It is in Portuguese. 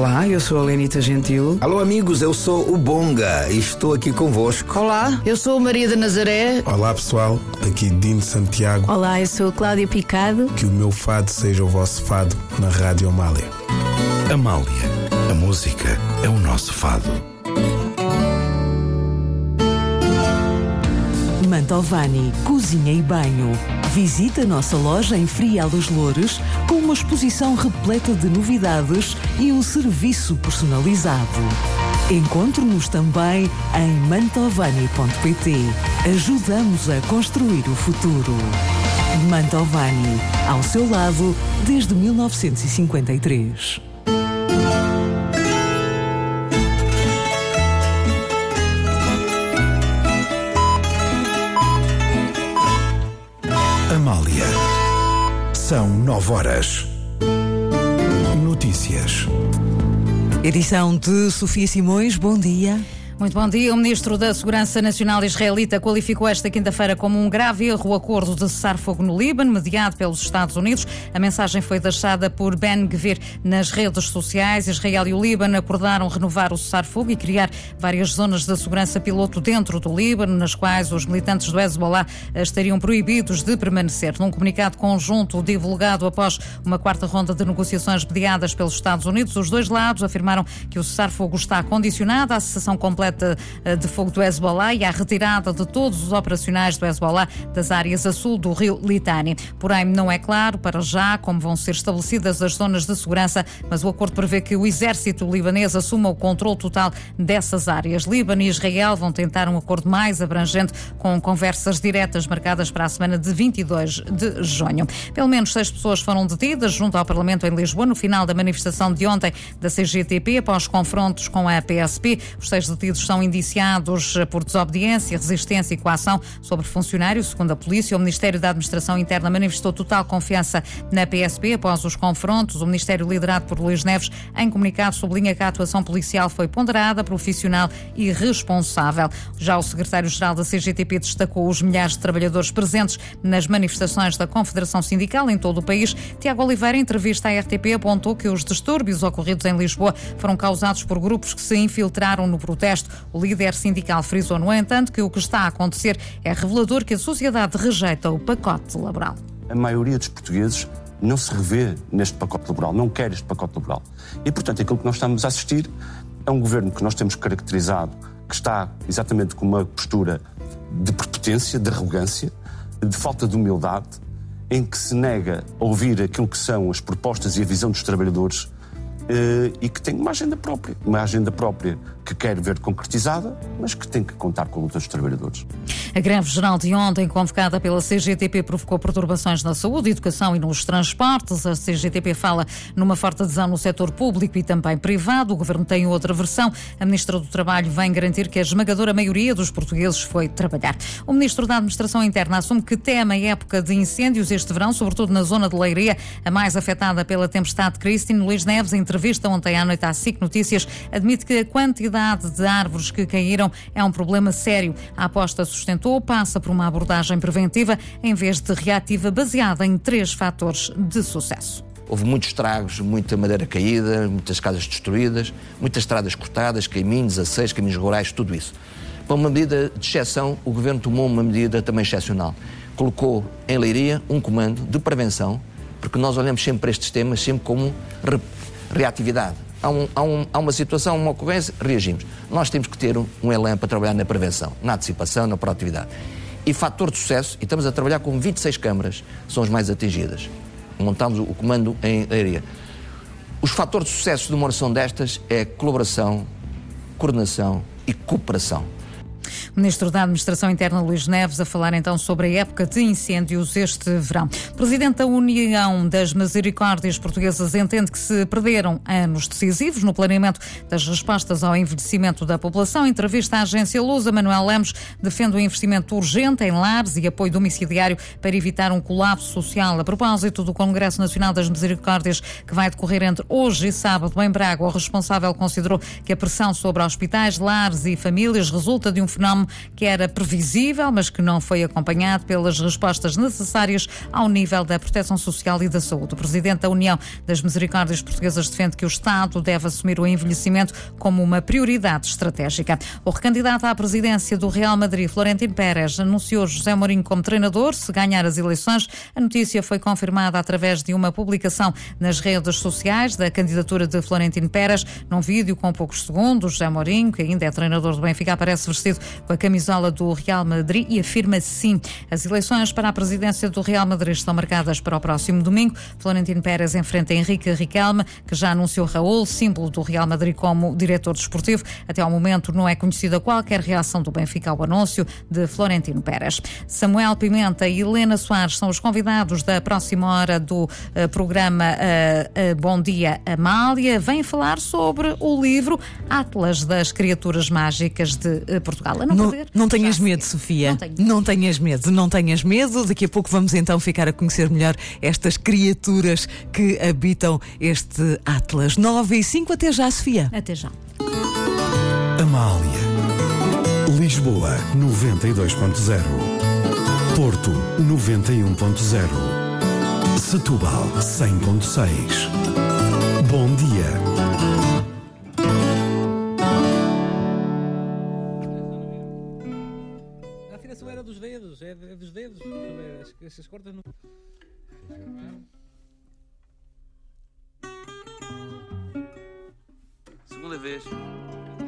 Olá, eu sou a Lenita Gentil. Alô amigos, eu sou o Bonga e estou aqui convosco. Olá, eu sou a Maria da Nazaré. Olá pessoal, aqui Dino Santiago. Olá, eu sou a Cláudia Picado. Que o meu fado seja o vosso fado na Rádio Amália. Amália, a música é o nosso fado. Mantovani, cozinha e banho. Visita a nossa loja em Frial dos Loures com uma exposição repleta de novidades e um serviço personalizado. Encontre-nos também em mantovani.pt. Ajudamos a construir o futuro. Mantovani, ao seu lado desde 1953. Amália. São 9h. Notícias. Edição de Sofia Simões, bom dia. Muito bom dia. O ministro da Segurança Nacional israelita qualificou esta quinta-feira como um grave erro o acordo de cessar-fogo no Líbano, mediado pelos Estados Unidos. A mensagem foi deixada por Ben-Gvir nas redes sociais. Israel e o Líbano acordaram renovar o cessar-fogo e criar várias zonas de segurança piloto dentro do Líbano, nas quais os militantes do Hezbollah estariam proibidos de permanecer. Num comunicado conjunto divulgado após uma quarta ronda de negociações mediadas pelos Estados Unidos, os dois lados afirmaram que o cessar-fogo está condicionado à cessação completa de fogo do Hezbollah e à retirada de todos os operacionais do Hezbollah das áreas a sul do rio Litani. Porém, não é claro para já como vão ser estabelecidas as zonas de segurança, mas o acordo prevê que o exército libanês assuma o controle total dessas áreas. Líbano e Israel vão tentar um acordo mais abrangente com conversas diretas marcadas para a semana de 22 de junho. Pelo menos 6 pessoas foram detidas junto ao Parlamento em Lisboa no final da manifestação de ontem da CGTP após confrontos com a PSP. Os 6 detidos são indiciados por desobediência, resistência e coação sobre funcionários. Segundo a polícia, o Ministério da Administração Interna manifestou total confiança na PSP após os confrontos. O Ministério, liderado por Luís Neves, em comunicado sublinha que a atuação policial foi ponderada, profissional e responsável. Já o secretário-geral da CGTP destacou os milhares de trabalhadores presentes nas manifestações da Confederação Sindical em todo o país. Tiago Oliveira, em entrevista à RTP, apontou que os distúrbios ocorridos em Lisboa foram causados por grupos que se infiltraram no protesto. O líder sindical frisou, no entanto, que o que está a acontecer é revelador que a sociedade rejeita o pacote laboral. A maioria dos portugueses não se revê neste pacote laboral, não quer este pacote laboral. E, portanto, aquilo que nós estamos a assistir é um governo que nós temos caracterizado, que está exatamente com uma postura de prepotência, de arrogância, de falta de humildade, em que se nega a ouvir aquilo que são as propostas e a visão dos trabalhadores e que tem uma agenda própria que quer ver concretizada, mas que tem que contar com a luta dos trabalhadores. A greve geral de ontem, convocada pela CGTP, provocou perturbações na saúde, educação e nos transportes. A CGTP fala numa forte adesão no setor público e também privado. O Governo tem outra versão. A Ministra do Trabalho vem garantir que a esmagadora maioria dos portugueses foi trabalhar. O Ministro da Administração Interna assume que teme a época de incêndios este verão, sobretudo na zona de Leiria, a mais afetada pela tempestade Christine. Luís Neves, em entrevista ontem à noite à SIC Notícias, admite que a quantidade de árvores que caíram é um problema sério. A aposta, sustentou, passa por uma abordagem preventiva em vez de reativa, baseada em 3 fatores de sucesso. Houve muitos estragos, muita madeira caída, muitas casas destruídas, muitas estradas cortadas, caminhos, aceiros, caminhos rurais, tudo isso. Para uma medida de exceção, o Governo tomou uma medida também excepcional. Colocou em Leiria um comando de prevenção, porque nós olhamos sempre para estes temas sempre como reatividade. Há uma situação, uma ocorrência, reagimos. Nós temos que ter um elan para trabalhar na prevenção, na antecipação, na proatividade. E fator de sucesso, e estamos a trabalhar com 26 câmaras, são as mais atingidas. Montamos o comando em Leiria. Os fatores de sucesso de uma oração destas é colaboração, coordenação e cooperação. O Ministro da Administração Interna, Luís Neves, a falar então sobre a época de incêndios este verão. O Presidente da União das Misericórdias Portuguesas entende que se perderam anos decisivos no planeamento das respostas ao envelhecimento da população. Em entrevista à agência Lusa, Manuel Lemos defende o investimento urgente em lares e apoio domiciliário para evitar um colapso social. A propósito do Congresso Nacional das Misericórdias, que vai decorrer entre hoje e sábado em Braga, o responsável considerou que a pressão sobre hospitais, lares e famílias resulta de um fenómeno fenómeno que era previsível, mas que não foi acompanhado pelas respostas necessárias ao nível da proteção social e da saúde. O presidente da União das Misericórdias Portuguesas defende que o Estado deve assumir o envelhecimento como uma prioridade estratégica. O recandidato à presidência do Real Madrid, Florentino Pérez, anunciou José Mourinho como treinador se ganhar as eleições. A notícia foi confirmada através de uma publicação nas redes sociais da candidatura de Florentino Pérez. Num vídeo com poucos segundos, José Mourinho, que ainda é treinador do Benfica, aparece vestido com a camisola do Real Madrid e afirma sim. As eleições para a presidência do Real Madrid estão marcadas para o próximo domingo. Florentino Pérez enfrenta Henrique Riquelme, que já anunciou Raul, símbolo do Real Madrid, como diretor desportivo. Até ao momento não é conhecida qualquer reação do Benfica ao anúncio de Florentino Pérez. Samuel Pimenta e Helena Soares são os convidados da próxima hora do programa Bom Dia Amália. Vêm falar sobre o livro Atlas das Criaturas Mágicas de Portugal. Não tenhas medo, Sofia. Não tenhas medo, não tenhas medo. Daqui a pouco vamos então ficar a conhecer melhor estas criaturas que habitam este Atlas. 9:05, até já, Sofia. Até já. Amália. Lisboa 92.0. Porto 91.0. Setúbal 100.6. Bom dia. A afinação era dos dedos, é dos dedos. Essas cordas não. Segunda vez.